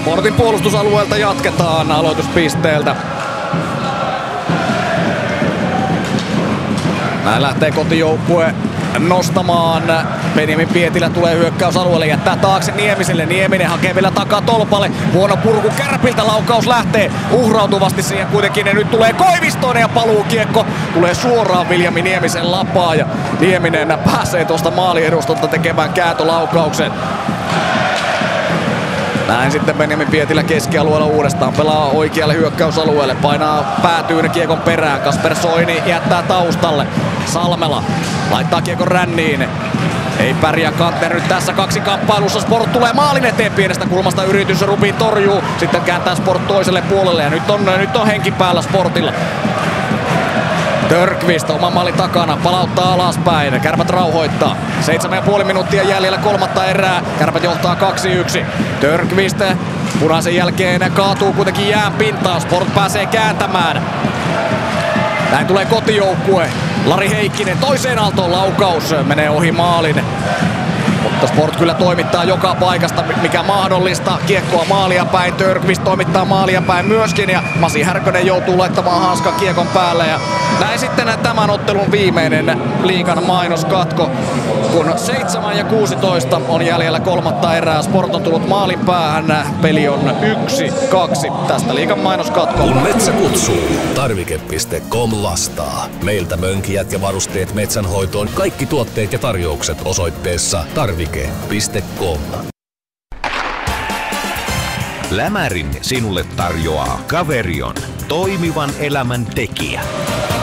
Sportin puolustusalueelta jatketaan aloituspisteeltä. Näin lähtee kotijoukkue nostamaan. Benjamin Pietilä tulee hyökkäysalueelle, jättää taakse Niemiselle. Nieminen hakee vielä takaa tolpalle. Huono purku Kärpiltä, laukaus lähtee uhrautuvasti siihen kuitenkin. Ja nyt tulee Koivistoinen ja paluukiekko tulee suoraan Viljami Niemisen lapaa. Ja Nieminen pääsee tuosta maaliedustolta tekemään kääntölaukauksen. Näin sitten Benjamin Pietilä keskialueella uudestaan, pelaa oikealle hyökkäysalueelle, painaa päätyyn kiekon perään, Kasper Soini jättää taustalle, Salmela laittaa kiekon ränniin, ei pärjää Kantner nyt tässä kaksikamppailussa, Sport tulee maalin eteen pienestä kulmasta, yritys Rubin torjuu, sitten kääntää Sport toiselle puolelle ja nyt on henki päällä Sportilla. Törkvist oman maalin takana, palauttaa alaspäin, Kärpät rauhoittaa. 7,5 minuuttia jäljellä kolmatta erää, Kärpät johtaa 2-1. Törkvist punaisen jälkeen kaatuu kuitenkin jään pintaan, Sport pääsee kääntämään. Näin tulee kotijoukkue, Lari Heikkinen toiseen aaltoon, laukaus menee ohi maalin. Mutta Sport kyllä toimittaa joka paikasta, mikä mahdollista. Kiekkoa maalia päin, Törkvist toimittaa maalia päin myöskin. Ja Masi Härkönen joutuu laittamaan hanskan kiekon päälle. Ja näin sitten tämän ottelun viimeinen liigan mainoskatko. Kun 7:16 on jäljellä kolmatta erää, Sport on tullut maalin päähän. Peli on 1-2 tästä liigan mainoskatko. Kun metsä kutsuu, tarvike.com lastaa. Meiltä mönkijät ja varusteet metsänhoitoon. Kaikki tuotteet ja tarjoukset osoitteessa tarvike.com. Lämärin sinulle tarjoaa Caverion, toimivan elämän tekijä.